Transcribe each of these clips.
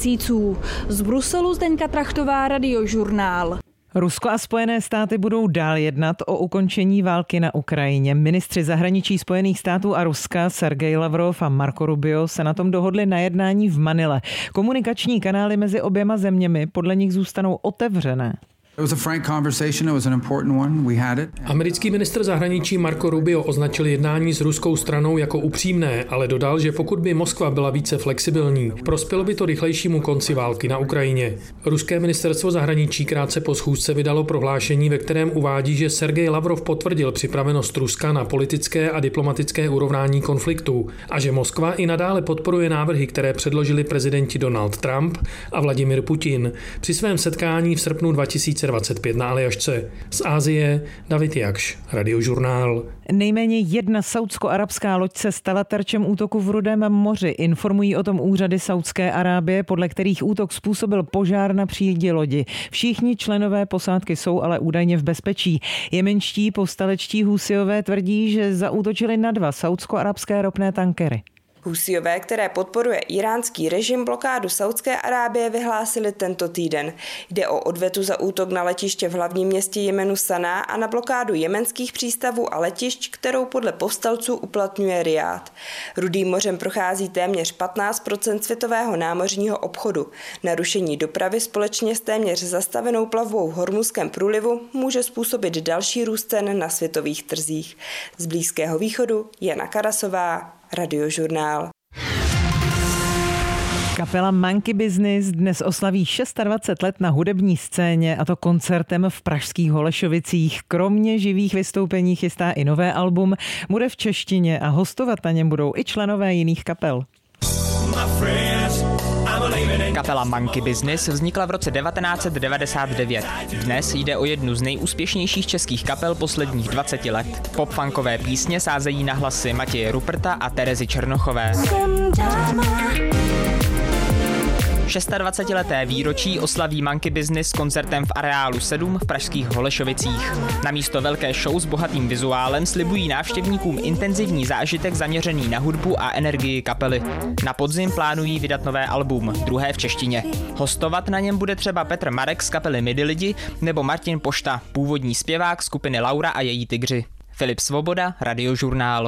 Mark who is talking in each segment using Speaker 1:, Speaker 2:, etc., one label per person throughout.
Speaker 1: měsíců. Z Bruselu Zdeňka Trachtová, Radiožurnál.
Speaker 2: Rusko a Spojené státy budou dál jednat o ukončení války na Ukrajině. Ministři zahraničí Spojených států a Ruska Sergej Lavrov a Marco Rubio se na tom dohodli na jednání v Manile. Komunikační kanály mezi oběma zeměmi podle nich zůstanou otevřené.
Speaker 3: Americký ministr zahraničí Marco Rubio označil jednání s ruskou stranou jako upřímné, ale dodal, že pokud by Moskva byla více flexibilní, prospělo by to rychlejšímu konci války na Ukrajině. Ruské ministerstvo zahraničí krátce po schůzce vydalo prohlášení, ve kterém uvádí, že Sergej Lavrov potvrdil připravenost Ruska na politické a diplomatické urovnání konfliktu a že Moskva i nadále podporuje návrhy, které předložili prezidenti Donald Trump a Vladimir Putin při svém setkání v srpnu 2025 na Aljašce. Z Asie David Jakš, Radiožurnál.
Speaker 2: Nejméně jedna saúdsko-arabská loď se stala terčem útoku v Rudém moři. Informují o tom úřady Saúdské Arábie, podle kterých útok způsobil požár na přídi lodi. Všichni členové posádky jsou ale údajně v bezpečí. Jemenští povstalečtí Husijové tvrdí, že zaútočili na 2 saúdsko-arabské ropné tankery.
Speaker 4: Husijové, které podporuje iránský režim, blokádu Saúdské Arábie vyhlásili tento týden. Jde o odvetu za útok na letiště v hlavním městě Jemenu Saná a na blokádu jemenských přístavů a letišť, kterou podle povstalců uplatňuje Rijád. Rudým mořem prochází téměř 15% světového námořního obchodu. Narušení dopravy společně s téměř zastavenou plavbou v Hormuzském průlivu může způsobit další růst cen na světových trzích. Z Blízkého východu Jana Karasová, Radiožurnál.
Speaker 2: Kapela Monkey Business dnes oslaví 26 let na hudební scéně, a to koncertem v pražských Holešovicích. Kromě živých vystoupení chystá i nové album, bude v češtině a hostovat na něm budou i členové jiných kapel.
Speaker 5: Kapela Monkey Business vznikla v roce 1999. Dnes jde o jednu z nejúspěšnějších českých kapel posledních 20 let. Pop-funkové písně sázejí na hlasy Matěje Ruperta a Terezy Černochové. 26leté výročí oslaví Monkey Business koncertem v areálu 7 v pražských Holešovicích. Na místo velké show s bohatým vizuálem slibují návštěvníkům intenzivní zážitek zaměřený na hudbu a energii kapely. Na podzim plánují vydat nové album, druhé v češtině. Hostovat na něm bude třeba Petr Marek z kapely Midi Lidi nebo Martin Pošta, původní zpěvák skupiny Laura a její tygři. Filip Svoboda, Radiožurnál.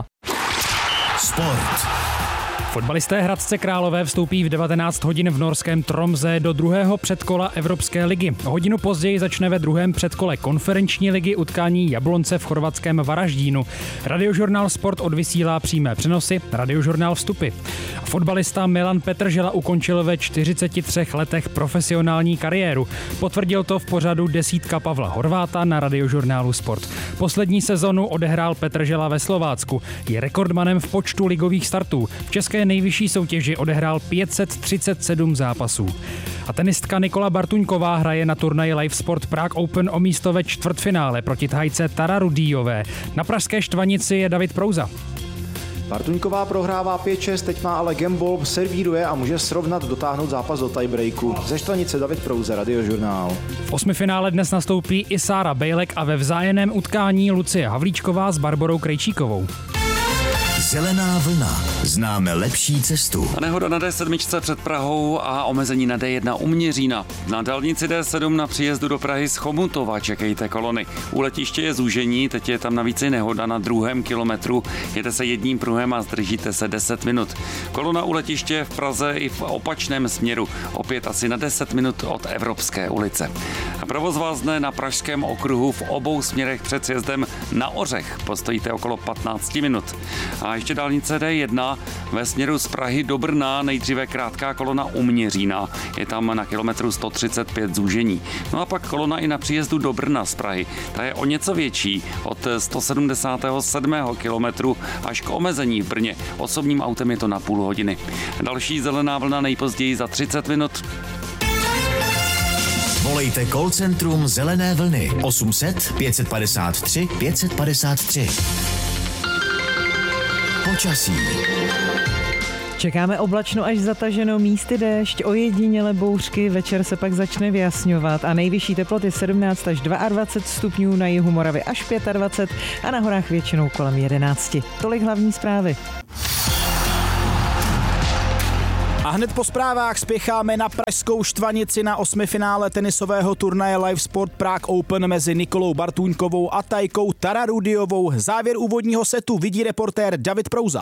Speaker 6: Sport.
Speaker 7: Fotbalisté Hradce Králové vstoupí v 19 hodin v norském Tromsø do druhého předkola Evropské ligy. Hodinu později začne ve druhém předkole konferenční ligy utkání Jablonce v chorvatském Varaždínu. Radiožurnál Sport odvysílá přímé přenosy, Radiožurnál vstupy. Fotbalista Milan Petržela ukončil ve 43 letech profesionální kariéru. Potvrdil to v pořadu Desítka Pavla Horváta na Radiožurnálu Sport. Poslední sezonu odehrál Petržela ve Slovácku. Je rekordmanem v počtu ligových startů. V české nejvyšší soutěži odehrál 537 zápasů. A tenistka Nikola Bartuňková hraje na turnaji Live Sport Prague Open o místo ve čtvrtfinále proti Thajce Tara Rudíjové. Na pražské Štvanici je David Prouza.
Speaker 8: Bartuňková prohrává 5-6, teď má ale gameball, servíruje a může srovnat, dotáhnout zápas do tiebreaku. Ze Štvanice David Prouza, Radiožurnál.
Speaker 7: V 8finále dnes nastoupí i Sára Bejlek a ve vzájemném utkání Lucie Havlíčková s Barborou Krejčíkovou.
Speaker 6: Zelená vlna. Známe lepší cestu.
Speaker 9: Nehoda na D7 před Prahou a omezení na D1 u Měřína. Na dálnici D7 na příjezdu do Prahy z Chomutova čekejte kolony. U letiště je zúžení, teď je tam navíc i nehoda na 2. kilometru. Jede se jedním pruhem a zdržíte se 10 minut. Kolona u letiště v Praze i v opačném směru. Opět asi na 10 minut od Evropské ulice. A provoz vázne na pražském okruhu v obou směrech před sjezdem na Ořech. Postojíte okolo 15 minut. A ještě dálnice D1 ve směru z Prahy do Brna, nejdříve krátká kolona u Měřína. Je tam na kilometru 135 zúžení. No a pak kolona i na příjezdu do Brna z Prahy. Ta je o něco větší, od 177. kilometru až k omezení v Brně. Osobním autem je to na půl hodiny. Další zelená vlna nejpozději za 30 minut.
Speaker 6: Volejte call centrum Zelené vlny 800 553 553. Počasí.
Speaker 2: Čekáme oblačno až zataženo, místy déšť, ojediněle bouřky, večer se pak začne vyjasňovat a nejvyšší teploty 17 až 22 stupňů, na jihu Moravy až 25 a na horách většinou kolem 11. Tolik hlavní zprávy.
Speaker 10: A hned po zprávách spěcháme na pražskou Štvanici na osmifinále tenisového turnaje Live Sport Prague Open mezi Nikolou Bartuňkovou a Tajkou Tararudiovou. Závěr úvodního setu vidí reportér David Prouza.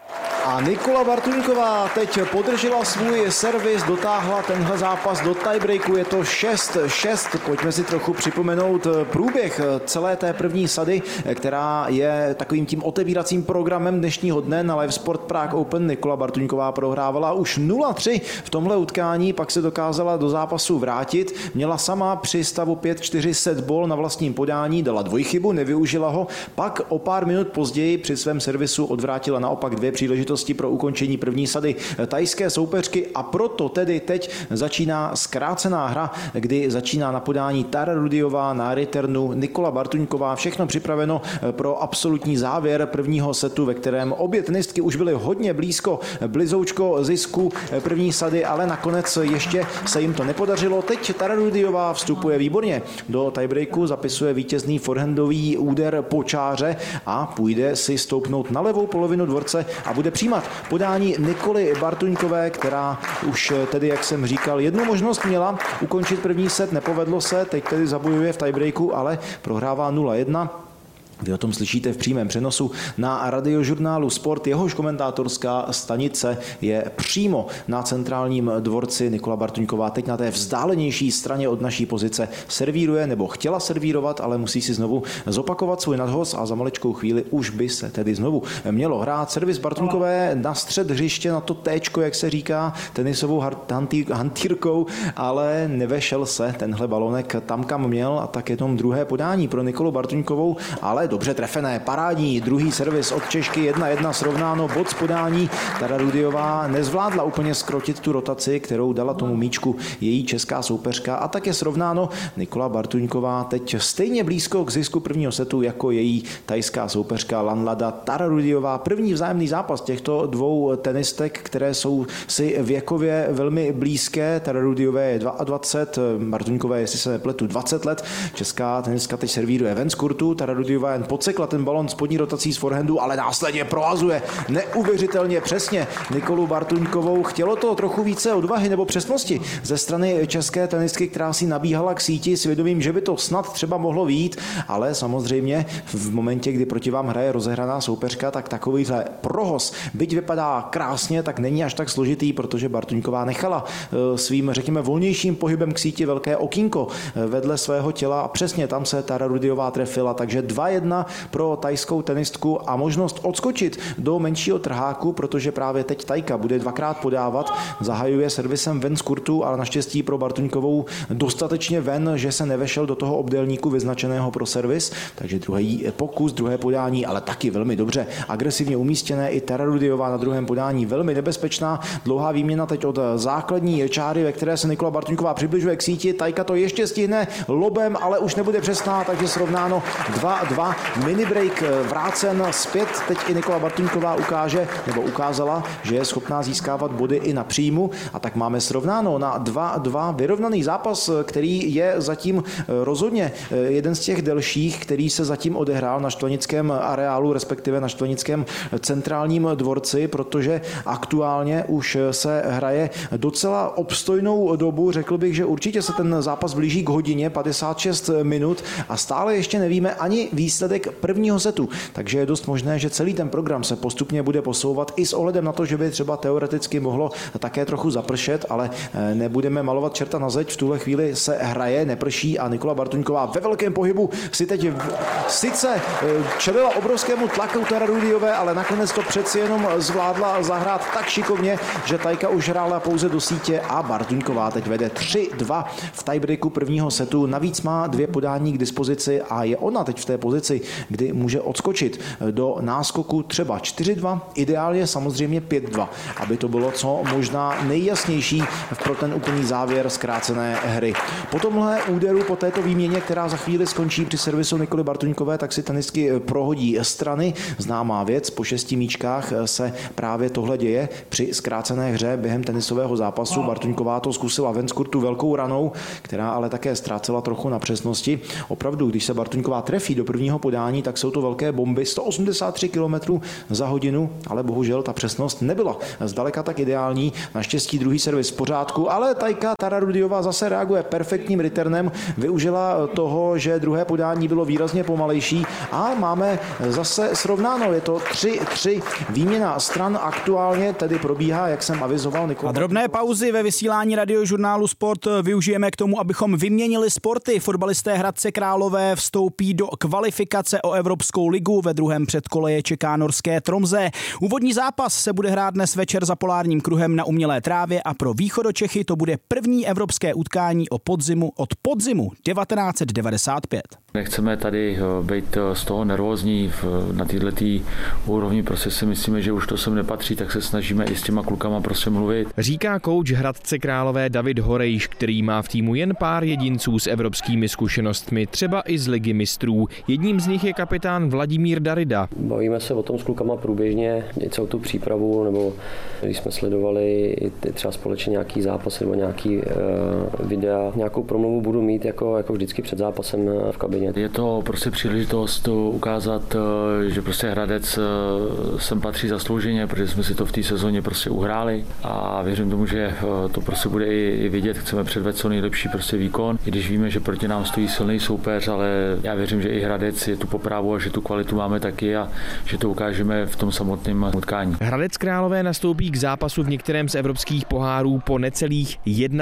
Speaker 8: A Nikola Bartuňková teď podržela svůj servis, dotáhla tenhle zápas do tiebreaku, je to 6-6. Pojďme si trochu připomenout průběh celé té první sady, která je takovým tím otevíracím programem dnešního dne na Live Sport Prague Open. Nikola Bartuňková prohrávala už 0-3 v tomhle utkání, pak se dokázala do zápasu vrátit. Měla sama při stavu 5-4 set ball na vlastním podání, dala dvojchybu, nevyužila ho, pak o pár minut později při svém servisu odvrátila naopak dvě příležitosti pro ukončení první sady thajské soupeřky a proto tedy teď začíná zkrácená hra, kdy začíná na podání Tararudiová, na returnu Nikola Bartuňková. Všechno připraveno pro absolutní závěr prvního setu, ve kterém obě tenistky už byly hodně blízoučko zisku první sady, ale nakonec ještě se jim to nepodařilo. Teď Tararudiová vstupuje výborně do tiebreaku, zapisuje vítězný forehandový úder po čáře a půjde si stoupnout na levou polovinu dvorce a bude přijímat podání Nikoly Bartuňkové, která už tedy, jak jsem říkal, jednu možnost měla ukončit první set, nepovedlo se, teď tedy zabojuje v tiebreaku, ale prohrává 0-1. Vy o tom slyšíte v přímém přenosu na radiožurnálu Sport. Jehož komentátorská stanice je přímo na centrálním dvorci. Nikola Bartuňková teď na té vzdálenější straně od naší pozice servíruje, nebo chtěla servírovat, ale musí si znovu zopakovat svůj nadhoz a za maličkou chvíli už by se tedy znovu mělo hrát. Servis Bartuňkové na střed hřiště, na to téčko, jak se říká, tenisovou hantýrkou, ale nevešel se tenhle balonek tam, kam měl, a tak jenom druhé podání pro Nikolu Bartuňkovou, ale dobře trefené, parádní, druhý servis od Češky, 1-1 srovnáno, bod z podání. Tararudiová nezvládla úplně zkrotit tu rotaci, kterou dala tomu míčku její česká soupeřka, a tak je srovnáno. Nikola Bartuňková teď stejně blízko k zisku prvního setu jako její tajská soupeřka Lanlada Tararudiová. První vzájemný zápas těchto dvou tenistek, které jsou si věkově velmi blízké. Tararudiové je 22, Bartuňkové, jestli se nepletu, 20 let. Česká tenistka teď servíruje ven z kurtu, Tararudiová jen podsekla ten balon spodní rotací z forehandu, ale následně prohazuje neuvěřitelně přesně Nikolu Bartuňkovou. Chtělo to trochu více odvahy nebo přesnosti ze strany české tenistky, která si nabíhala k síti s vědomím, že by to snad třeba mohlo vyjít, ale samozřejmě v momentě, kdy proti vám hraje rozehraná soupeřka, tak takovýhle prohoz, byť vypadá krásně, tak není až tak složitý, protože Bartuňková nechala svým, řekněme, volnějším pohybem k síti velké okýnko vedle svého těla a přesně tam se Tararudiová trefila, takže 2-1 pro tajskou tenistku a možnost odskočit do menšího trháku, protože právě teď Tajka bude dvakrát podávat, zahajuje servisem ven z kurtu, ale naštěstí pro Bartuňkovou dostatečně ven, že se nevešel do toho obdélníku vyznačeného pro servis, takže druhý pokus, druhé podání, ale taky velmi dobře agresivně umístěné. I Tararudiová na druhém podání velmi nebezpečná, dlouhá výměna teď od základní čáry, ve které se Nikola Bartuňková přibližuje k síti. Tajka to ještě stihne lobem, ale už nebude přesná, takže srovnáno 2-2. Mini break vrácen zpět. Teď i Nikola Bartuňková ukázala, že je schopná získávat body i na příjmu, a tak máme srovnáno na 2-2. Vyrovnaný zápas, který je zatím rozhodně jeden z těch delších, který se zatím odehrál na štvanickém areálu, respektive na štvanickém centrálním dvorci, protože aktuálně už se hraje docela obstojnou dobu. Řekl bych, že určitě se ten zápas blíží k hodině, 56 minut, a stále ještě nevíme ani výsledek prvního setu, takže je dost možné, že celý ten program se postupně bude posouvat i s ohledem na to, že by třeba teoreticky mohlo také trochu zapršet, ale nebudeme malovat čerta na zeď, v tuhle chvíli se hraje, neprší a Nikola Bartuňková ve velkém pohybu si teď sice čelila obrovskému tlaku Tararudiové, ale nakonec to přeci jenom zvládla zahrát tak šikovně, že Tajka už hrála pouze do sítě a Bartuňková teď vede 3-2 v tiebreaku prvního setu. Navíc má dvě podání k dispozici a je ona teď v té pozici, kdy může odskočit do náskoku třeba 4-2, ideálně samozřejmě 5-2, aby to bylo co možná nejjasnější pro ten úplný závěr zkrácené hry. Po tomhle úderu, po této výměně, která za chvíli skončí při servisu Nikoly Bartuňkové, tak si tenistky prohodí strany. Známá věc, po 6 míčkách se právě tohle děje při zkrácené hře během tenisového zápasu. Bartuňková to zkusila ven z kurtu velkou ranou, která ale také ztrácela trochu na přesnosti. Opravdu, když se Bartuňková trefí do prvního prvního podání, tak jsou to velké bomby, 183 km za hodinu, ale bohužel ta přesnost nebyla zdaleka tak ideální. Naštěstí druhý servis v pořádku, ale Tajka Tararudiová zase reaguje perfektním returnem, využila toho, že druhé podání bylo výrazně pomalejší a máme zase srovnáno. Je to 3-3 výměna stran aktuálně, tedy probíhá, jak jsem avizoval, Nikola.
Speaker 10: A drobné pauzy ve vysílání Radiožurnálu Sport využijeme k tomu, abychom vyměnili sporty. Fotbalisté Hradce Králové vstoupí do kvalifikace o Evropskou ligu. Ve druhém předkole je čeká norské Tromsø. Úvodní zápas se bude hrát dnes večer za polárním kruhem na umělé trávě a pro Východočechy to bude první evropské utkání od podzimu 1995.
Speaker 11: Nechceme tady být z toho nervózní na této úrovni, prostě si myslíme, že už to sem nepatří, tak se snažíme i s těma klukama prostě mluvit.
Speaker 12: Říká kouč Hradce Králové David Horejš, který má v týmu jen pár jedinců s evropskými zkušenostmi, třeba i z Ligy mistrů. Jedním z nich je kapitán Vladimír Darida.
Speaker 13: Bavíme se o tom s klukama průběžně, celou tu přípravu, nebo když jsme sledovali třeba společně nějaký zápas nebo nějaký videa, nějakou promluvu budu mít jako vždycky před zápasem v kabině.
Speaker 11: Je to prostě příležitost ukázat, že prostě Hradec sem patří zaslouženě, protože jsme si to v té sezóně prostě uhráli a věřím tomu, že to prostě bude i vidět. Chceme předvést co nejlepší prostě výkon, i když víme, že proti nám stojí silný soupeř, ale já věřím, že i Hradec je tu poprávu a že tu kvalitu máme taky a že to ukážeme v tom samotném utkání.
Speaker 12: Hradec Králové nastoupí k zápasu v některém z evropských pohárů po necelých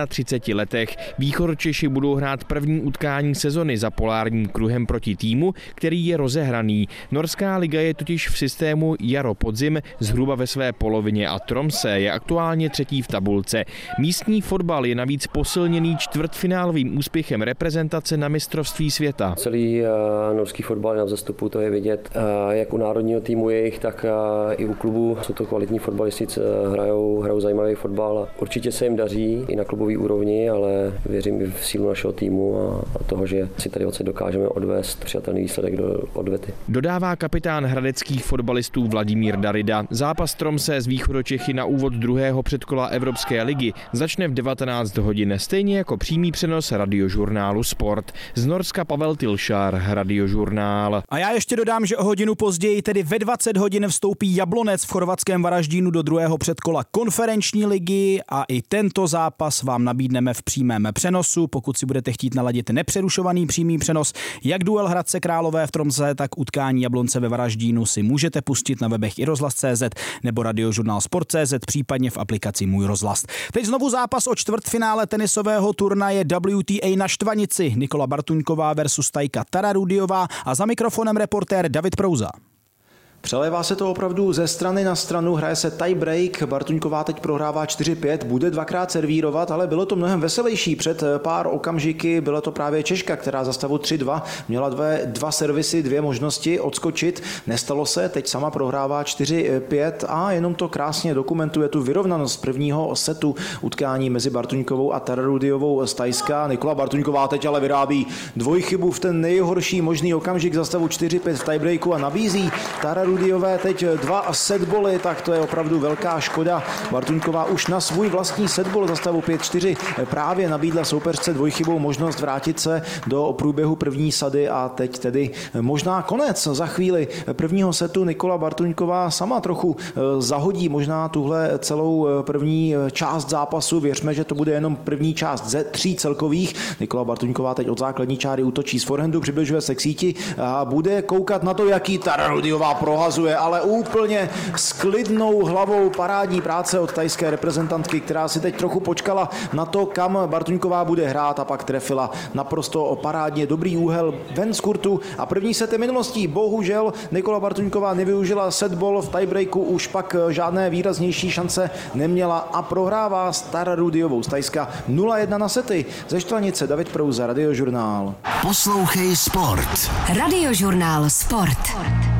Speaker 12: 31 letech. Východočeši budou hrát první utkání sezony za polárním kruhem proti týmu, který je rozehraný. Norská liga je totiž v systému jaro-podzim zhruba ve své polovině a Tromsø je aktuálně třetí v tabulce. Místní fotbal je navíc posilněný čtvrtfinálovým úspěchem reprezentace na mistrovství světa.
Speaker 13: Celý norský fotbal je na vzestupu, to je vidět jak u národního týmu jejich, tak i u klubu. Jsou to kvalitní fotbalisti, hrajou zajímavý fotbal a určitě se jim daří i na klubové úrovni, ale věřím v sílu našeho týmu a toho, že si tady odsaď dokážeme odvést přijatelný výsledek do odvety.
Speaker 12: Dodává kapitán hradeckých fotbalistů Vladimír Darida. Zápas Tromsø z Východočechy na úvod druhého předkola Evropské ligy začne v 19 hodin, stejně jako přímý přenos Radiožurnálu Sport. Z Norska Pavel Tilšár, Radiožurnál.
Speaker 10: A já ještě dodám, že o hodinu později, tedy ve 20 hodin, vstoupí Jablonec v chorvatském Varaždínu do druhého předkola konferenční ligy a i tento zápas vám nabídneme v přímém přenosu. Pokud si budete chtít naladit nepřerušovaný přímý přenos, jak duel Hradce Králové v Tromsø, tak utkání Jablonce ve Varaždínu si můžete pustit na webech iRozhlas.cz nebo Radiožurnál Sport.cz, případně v aplikaci Můj rozhlas. Teď znovu zápas o čtvrtfinále tenisového turnaje WTA na Štvanici. Nikola Bartuňková versus Tajka Tararudiová a za mikrofonem reportér David Prouza.
Speaker 8: Přelévá se to opravdu ze strany na stranu, hraje se tie-break, Bartuňková teď prohrává 4-5, bude dvakrát servírovat, ale bylo to mnohem veselější. Před pár okamžiky byla to právě Češka, která za stavu 3-2 měla dva servisy, dvě možnosti odskočit, nestalo se, teď sama prohrává 4-5 a jenom to krásně dokumentuje tu vyrovnanost prvního setu utkání mezi Bartuňkovou a Tararudiovou z Tajska. Nikola Bartuňková teď ale vyrábí dvojchybu v ten nejhorší možný okamžik za stavu 4-5 v tiebreaku a nabízí Tararudiové teď 2 setboly, tak to je opravdu velká škoda. Bartuňková už na svůj vlastní setbol za stavu 5-4 právě nabídla soupeřce dvojchybou možnost vrátit se do průběhu první sady a teď tedy možná konec za chvíli prvního setu. Nikola Bartuňková sama trochu zahodí možná tuhle celou první část zápasu. Věřme, že to bude jenom první část ze 3 celkových. Nikola Bartuňková teď od základní čáry útočí z forehandu, přibližuje se k síti a bude koukat na to, jaký Tararudiová prohazuje, ale úplně s klidnou hlavou parádní práce od tajské reprezentantky, která si teď trochu počkala na to, kam Bartuňková bude hrát a pak trefila naprosto parádně dobrý úhel ven z kurtu a první set je minulostí. Bohužel Nikola Bartuňková nevyužila setball v tiebreaku, už pak žádné výraznější šance neměla a prohrává s Tararudiovou z Tajska 0-1 na sety. Ze Štvanice David Prouza, Radiožurnál.
Speaker 6: Poslouchej Sport.
Speaker 14: Radiožurnál Sport.